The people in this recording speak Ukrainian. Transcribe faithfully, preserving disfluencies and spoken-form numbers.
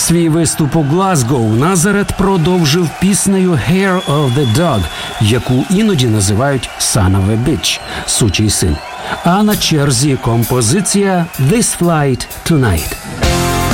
Свій виступ у Глазгоу Назарет продовжив піснею «Hair of the Dog», яку іноді називають «Son of a Bitch» – «Сучий син». А на черзі композиція «This Flight Tonight».